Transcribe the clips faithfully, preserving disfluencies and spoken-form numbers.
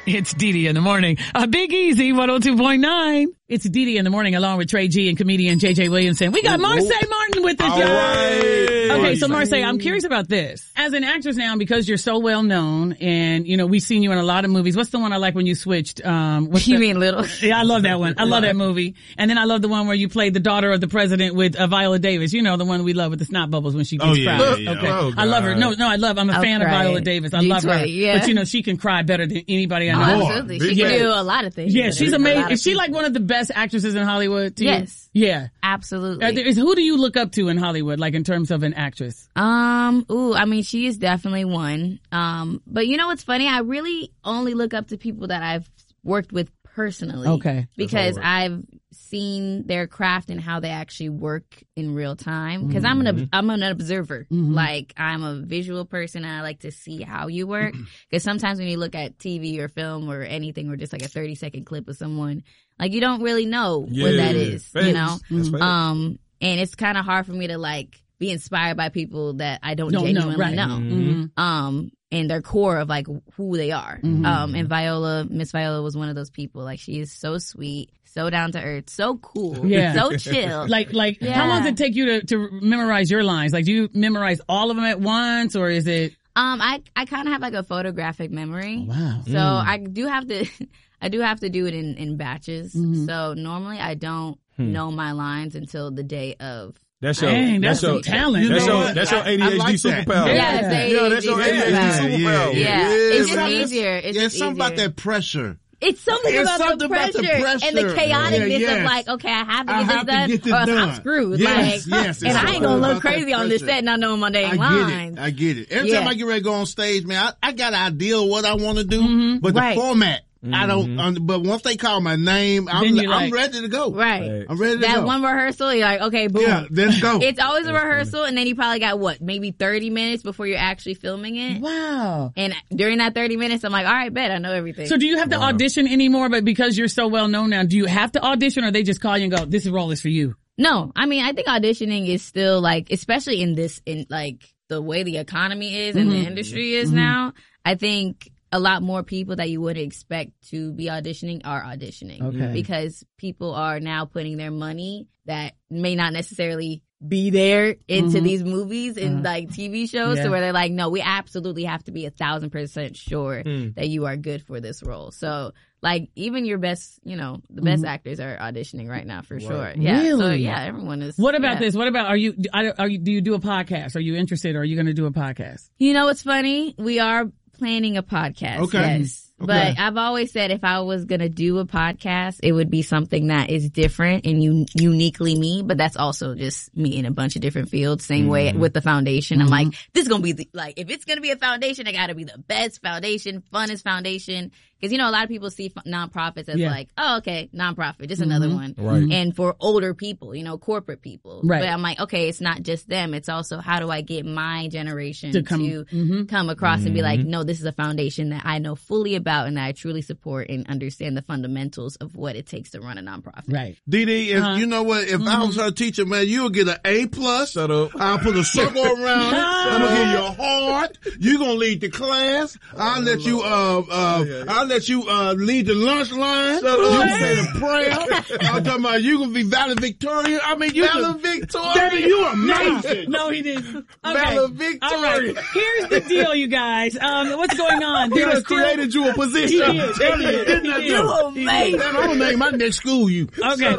It's Dee Dee in the morning. A Big Easy one oh two point nine. It's Dee Dee in the morning along with Trey G and comedian J J Williamson. We got Marsai Martin with us, y'all. Right. Okay, so Marsai, I'm curious about this. As an actress now, because you're so well known and, you know, we've seen you in a lot of movies. What's the one I like when you switched? Um, what's You the, mean Little? Yeah, I love that one. I love that movie. And then I love the one where you played the daughter of the president with uh, Viola Davis. You know, the one we love with the snot bubbles when she gets Oh, yeah, cried. yeah, yeah. Okay. Oh, I love her. God. No, no, I love, I'm a I'll fan cry. of Viola Davis. I Me love too, her. yeah. But you know, she can cry better than anybody I know. Absolutely. Big She can fan. do a lot of things. Yeah, she's A lot amazing. of Is she people. like one of the best actresses in Hollywood to you? Yes. Yeah. Absolutely. Uh, there is- who do you look up to in Hollywood, like in terms of an actress? Um, ooh, I mean, she is definitely one. Um, but you know what's funny? I really only look up to people that I've worked with personally. Okay. Because I've seen their craft and how they actually work in real time. Because I'm an I'm an observer. Like, I'm a visual person and I like to see how you work. Because sometimes when you look at T V or film or anything or just like a thirty second clip of someone, like, you don't really know what Yeah. that is, Facts. you know? That's facts. Um, and it's kind of hard for me to like be inspired by people that I don't, Don't know, genuinely right. know. Mhm. Um, and their core of like who they are. Mm-hmm. Um, and Viola, Miss Viola was one of those people. Like, she is so sweet, so down to earth, so cool, Yeah. so chill. Like, like, Yeah. how long does it take you to, to memorize your lines? Like, do you memorize all of them at once, or is it? Um, I, I kind of have like a photographic memory. Wow. So I do have to, I do have to do it in, in batches. Mm-hmm. So normally I don't Hmm. know my lines until the day of. That's your, Dang, that's your, some talent. That's You know your, what? that's your I- A D H D I like that. superpower. Yeah. Yeah, it's the Yeah, that's your A D H D superpower. superpower. Yeah, it's just man. easier. It's yeah, just something about easier. that pressure. It's something, It's about, something the about the pressure and the pressure. chaoticness Yeah, yes. of like, okay, I have to I get this have to done, get this or else done. I'm screwed. Yes, like, yes, and it's I ain't something gonna look about that crazy on this pressure. set not knowing my I dang get lines. it. I get it. Every Yeah. time I get ready to go on stage, man, I, I got an idea of what I want to do, but the Right. format, I don't. Um, but once they call my name, I'm, Then you're I'm like- ready to go. Right. I'm ready to That go. one rehearsal, you're like, okay, boom. Yeah, let's go. It's always a rehearsal, and then you probably got what, maybe thirty minutes before you're actually filming it. Wow. And during that thirty minutes, I'm like, all right, bet I know everything. So do you have to audition anymore? But because you're so well known now, do you have to audition, or they just call you and go, "This role is for you"? No, I mean, I think auditioning is still like, especially in this, in like the way the economy is and the industry is now, I think a lot more people that you would expect to be auditioning are auditioning. Okay. Because people are now putting their money that may not necessarily be there into these movies and like T V shows Yeah. to where they're like, no, we absolutely have to be a thousand percent sure that you are good for this role. So like even your best, you know, the best actors are auditioning right now for sure. Yeah. So Really? yeah, everyone is. What about yeah. this? What about are you? Are are you? Do you do a podcast? Are you interested? Or are you going to do a podcast? You know what's funny? We are planning a podcast. Okay. Yes. Okay. But I've always said if I was going to do a podcast, it would be something that is different and un- uniquely me, but that's also just me in a bunch of different fields. Same way with the foundation. I'm like, this is going to be the, like, if it's going to be a foundation, it got to be the best foundation, funnest foundation. Cause you know, a lot of people see f- nonprofits as Yeah. like, oh, okay, nonprofit, just another one. Right. And for older people, you know, corporate people. Right. But I'm like, okay, it's not just them. It's also how do I get my generation To to come- come, come across and be like, no, this is a foundation that I know fully about and that I truly support and understand the fundamentals of what it takes to run a nonprofit. Right. Dee Dee, if, Uh-huh. you know what? If I was her teacher, man, you'll get an A plus. Shut up. I'll put a circle around it. I'm gonna give you a heart. You're gonna lead the class. I'll let you, uh, uh, I'll let you, uh, lead the lunch line. You can say the prayer. I'm talking about you gonna be valedictorian. I mean, you Valedictorian. Baby, you amazing. No, he didn't. Okay. Valedictorian. All right. Here's the deal, you guys. Um, what's going on? He There are done still- created you a position. He I'm did. telling He you, did. didn't I He do? did. You're He amazing. Man, I'm gonna name my next school you. Okay.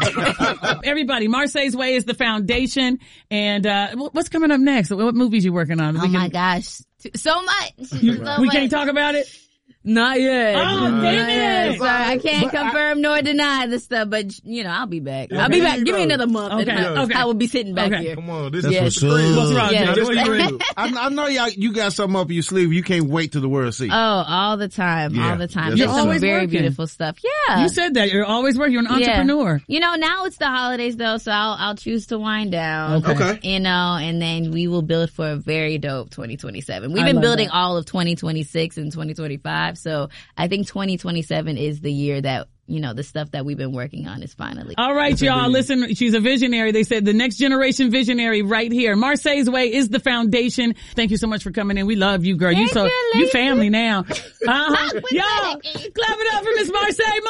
Everybody, Marsai's Way is the foundation. And, uh, wh- what's coming up next? What movies you working on? Oh We my can- gosh. So much. So We much. can't talk about it? Not yet. Oh, Not dang yet. it. Sorry, I can't But I- confirm nor deny this stuff, but you know, I'll be back. I'll Okay. be back. Give me another month. Okay, and I, okay. I will be sitting back Okay. here. Come on, this That's is what's for up. real. What's wrong, Yeah. Jay? What are you ready? I, I know y'all, you got something up your sleeve. You can't wait till the world see. Oh, all the time, Yeah. all the time. Yes, There's sir. some Always very working. beautiful stuff. Yeah. You said that. You're always working. You're an Yeah. entrepreneur. You know, now it's the holidays though, so I'll I'll choose to wind down. Okay. Okay. You know, and then we will build for a very dope twenty twenty-seven. We've I been love building that. all of twenty twenty-six and twenty twenty-five, so I think twenty twenty-seven is the year that you know, the stuff that we've been working on is finally. All right, Yes, y'all. indeed. Listen, she's a visionary. They said the next generation visionary right here. Marseille's Way is the foundation. Thank you so much for coming in. We love you, girl. You Thank so you, you ladies. family now. Uh-huh. Y'all, clap it up for Miss Marseille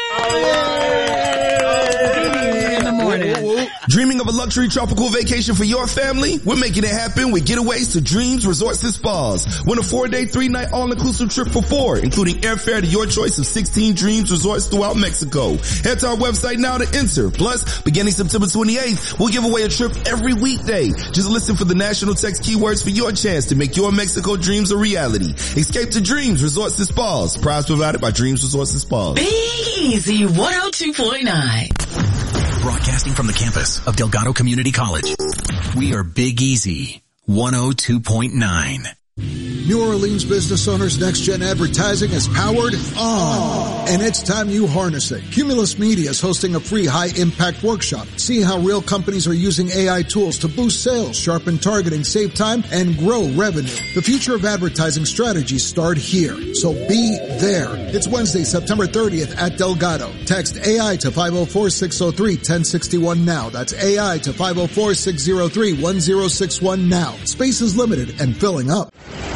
Martin. In the morning. Dreaming of a luxury tropical vacation for your family? We're making it happen with Getaways to Dreams Resorts and Spas. Win a four-day, three-night all-inclusive trip for four, including airfare to your choice of sixteen Dreams Resorts throughout Mexico. Head to our website now to enter. Plus, beginning September twenty-eighth, we'll give away a trip every weekday. Just listen for the national text keywords for your chance to make your Mexico dreams a reality. Escape to Dreams Resorts and Spas. Prize provided by Dreams Resorts and Spas. Big Easy one oh two point nine. Broadcasting from the campus of Delgado Community College. We are Big Easy one oh two point nine. New Orleans business owners' next-gen advertising is powered on, and it's time you harness it. Cumulus Media is hosting a free high-impact workshop. See how real companies are using A I tools to boost sales, sharpen targeting, save time, and grow revenue. The future of advertising strategies start here, so be there. It's Wednesday, September thirtieth at Delgado. Text A I to five oh four, six oh three, one oh six one now. That's A I to five oh four, six oh three, one oh six one now. Space is limited and filling up.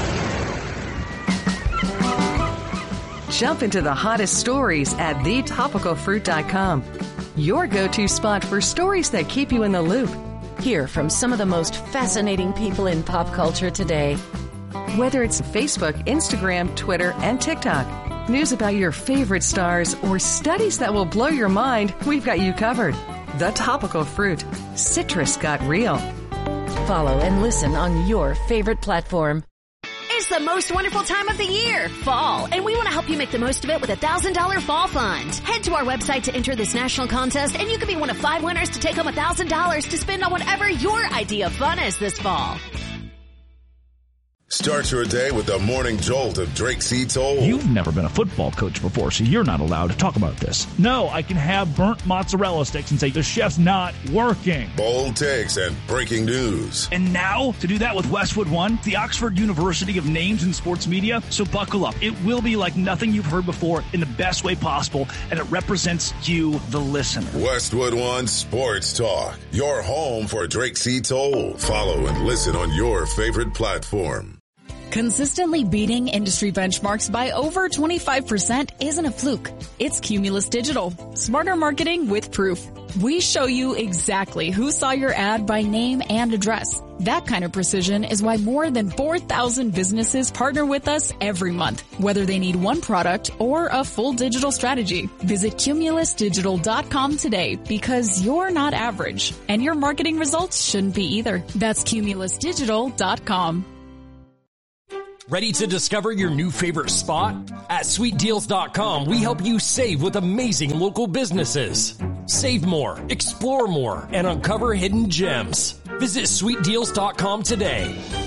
Jump into the hottest stories at the topical fruit dot com. Your go-to spot for stories that keep you in the loop. Hear from some of the most fascinating people in pop culture today. Whether it's Facebook, Instagram, Twitter, and TikTok, news about your favorite stars, or studies that will blow your mind, we've got you covered. The Topical Fruit. Citrus got real. Follow and listen on your favorite platform. It's the most wonderful time of the year, fall, and we want to help you make the most of it with a one thousand dollars fall fund. Head to our website to enter this national contest, and you could be one of five winners to take home one thousand dollars to spend on whatever your idea of fun is this fall. Start your day with the morning jolt of Drake C. Toll. You've never been a football coach before, so you're not allowed to talk about this. No, I can have burnt mozzarella sticks and say the chef's not working. Bold takes and breaking news. And now, to do that with Westwood One, the Oxford University of Names in Sports Media. So buckle up. It will be like nothing you've heard before in the best way possible, and it represents you, the listener. Westwood One Sports Talk, your home for Drake C. Toll. Follow and listen on your favorite platform. Consistently beating industry benchmarks by over twenty-five percent isn't a fluke. It's Cumulus Digital. Smarter marketing with proof. We show you exactly who saw your ad by name and address. That kind of precision is why more than four thousand businesses partner with us every month, whether they need one product or a full digital strategy. Visit cumulus digital dot com today, because you're not average, and your marketing results shouldn't be either. That's cumulus digital dot com. Ready to discover your new favorite spot? At sweet deals dot com, we help you save with amazing local businesses. Save more, explore more, and uncover hidden gems. Visit sweet deals dot com today.